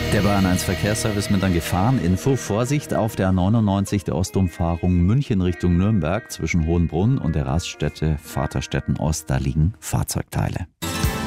Der Bayern 1 Verkehrsservice mit einer Gefahreninfo. Vorsicht auf der A99 der Ostumfahrung München Richtung Nürnberg zwischen Hohenbrunn und der Raststätte Vaterstetten Ost. Da liegen Fahrzeugteile.